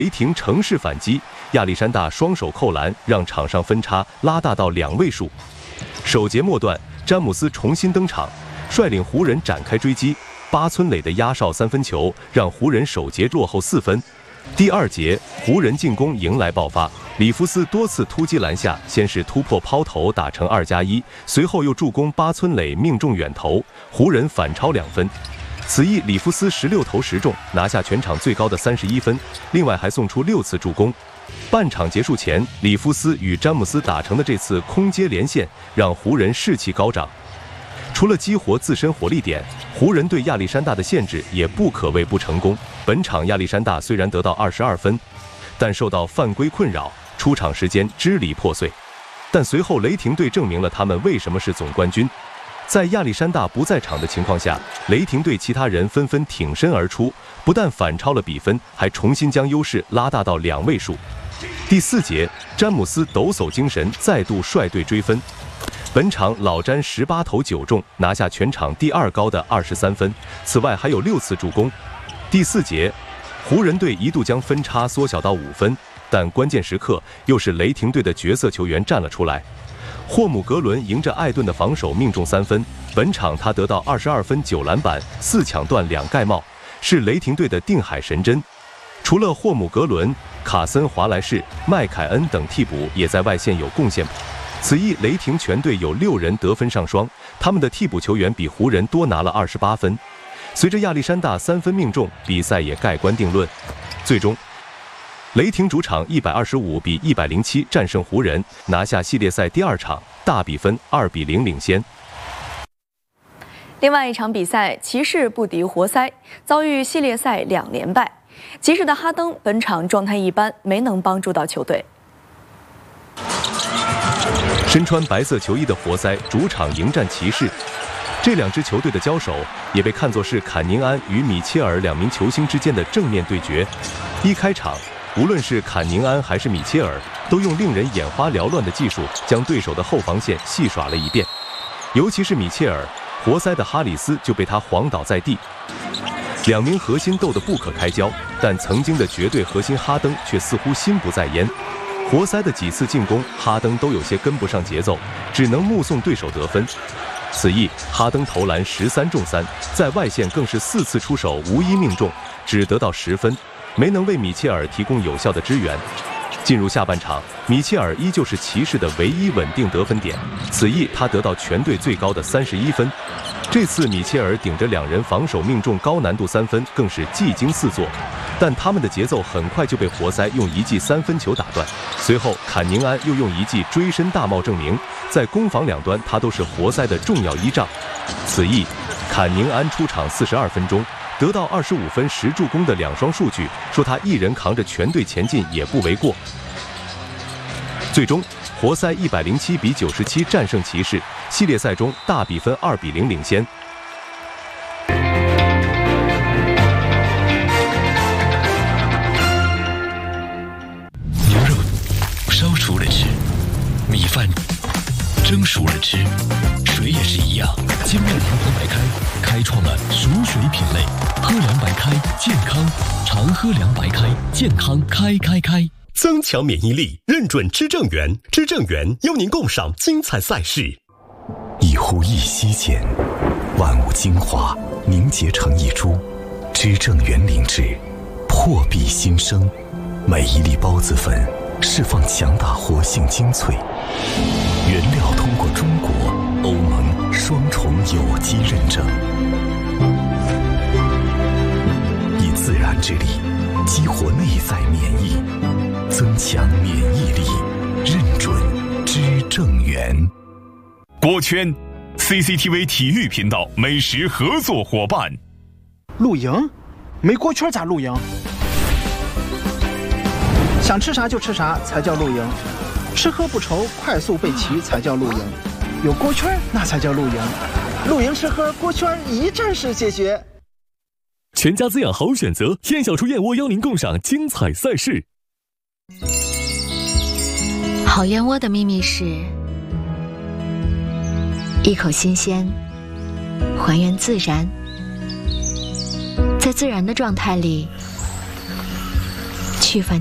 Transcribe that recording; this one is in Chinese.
雷霆乘势反击，亚历山大双手扣篮，让场上分差拉大到2位数。首节末段，詹姆斯重新登场，率领湖人展开追击。巴村磊的压哨3分球让湖人首节落后4分。第2节，湖人进攻迎来爆发，里弗斯多次突击篮下，先是突破抛投打成2+1，随后又助攻巴村磊命中远投，湖人反超2分。此役里弗斯16投10中，拿下全场最高的31分，另外还送出6次助攻。半场结束前，里弗斯与詹姆斯打成的这次空接连线，让湖人士气高涨。除了激活自身火力点，湖人对亚历山大的限制也不可谓不成功。本场亚历山大虽然得到22分，但受到犯规困扰，出场时间支离破碎。但随后雷霆队证明了他们为什么是总冠军。在亚历山大不在场的情况下，雷霆队其他人纷纷挺身而出，不但反超了比分，还重新将优势拉大到2位数。第4节，詹姆斯抖擞精神，再度率队追分。本场老詹18投9中，拿下全场第2高的23分，此外还有6次助攻。第4节，湖人队一度将分差缩小到5分，但关键时刻又是雷霆队的角色球员站了出来。霍姆格伦迎着艾顿的防守命中3分，本场他得到22分9篮板4抢断2盖帽，是雷霆队的定海神针。除了霍姆格伦、卡森华莱士、麦凯恩等替补也在外线有贡献。此役雷霆全队有6人得分上双，他们的替补球员比湖人多拿了28分。随着亚历山大3分命中，比赛也盖棺定论。最终，雷霆主场125比107战胜湖人，拿下系列赛第2场，大比分2比0领先。 另外一场比赛，骑士不敌活塞，遭遇系列赛2连败。骑士的哈登本场状态一般，没能帮助到球队。 身穿白色球衣的活塞主场迎战骑士，这2支球队的交手也被看作是坎宁安与米切尔2名球星之间的正面对决。一开场，无论是坎宁安还是米切尔，都用令人眼花缭乱的技术将对手的后防线戏耍了一遍。尤其是米切尔，活塞的哈里斯就被他晃倒在地。2名核心斗得不可开交，但曾经的绝对核心哈登却似乎心不在焉。活塞的几次进攻，哈登都有些跟不上节奏，只能目送对手得分。此役，哈登投篮13中3，在外线更是4次出手无一命中，只得到10分，没能为米切尔提供有效的支援。进入下半场，米切尔依旧是骑士的唯一稳定得分点，此役他得到全队最高的31分。这次米切尔顶着2人防守命中高难度3分，更是技惊四座。但他们的节奏很快就被活塞用一记3分球打断。随后，坎宁安又用一记追身大帽证明，在攻防两端他都是活塞的重要依仗。此役，坎宁安出场42分钟，得到25分10助攻的2双数据，说他一人扛着全队前进也不为过。最终，活塞107比97战胜骑士，系列赛中大比分2比0领先。 牛肉烧熟了吃，米饭蒸熟了吃，水也是一样。精酿阳光白开开创了熟水品类，喝凉白开健康，常喝凉白开健康开。 增强免疫力，认准知正源，知正源邀您共赏精彩赛事。 一呼一吸间，万物精华凝结成一株，知正源灵脂，破壁新生。每一粒孢子粉释放强大活性精粹，原料通过中国、欧盟双重有机认证，以自然之力激活内在免疫，增强免疫力，认准知正源。 国圈 CCTV 体育频道美食合作伙伴。 露营？没锅圈咋露营？想吃啥就吃啥才叫露营，吃喝不愁，快速备齐才叫露营，有锅圈那才叫露营。露营吃喝锅圈一站式解决。 全家滋养好选择，燕小厨燕窝邀您共赏精彩赛事。 好燕窝的秘密是一口新鲜，还原自然，在自然的状态里趣饭。